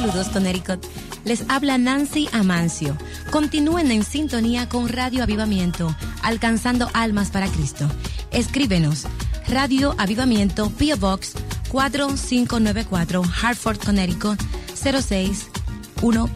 Saludos, Connecticut. Les habla Nancy Amancio. Continúen en sintonía con Radio Avivamiento, alcanzando almas para Cristo. Escríbenos, Radio Avivamiento, P.O. Box 4594, Hartford, Connecticut 061.